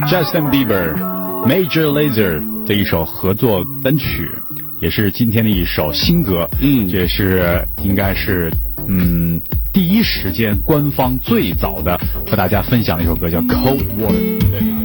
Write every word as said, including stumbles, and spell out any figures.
Justin Bieber、Major Lazer 的一首合作单曲，也是今天的一首新歌。嗯，这是应该是嗯第一时间官方最早的和大家分享的一首歌，叫 Cold Water。对。